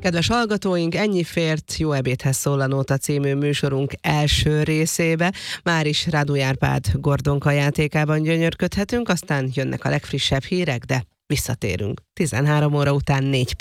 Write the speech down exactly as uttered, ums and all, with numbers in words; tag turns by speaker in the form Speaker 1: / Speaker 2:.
Speaker 1: Kedves hallgatóink, ennyi fért Jó ebédhez szól a Nóta című műsorunk első részébe. Már is Rádó Árpád Gordonka játékában gyönyörködhetünk, aztán jönnek a legfrissebb hírek, de visszatérünk tizenhárom óra után négy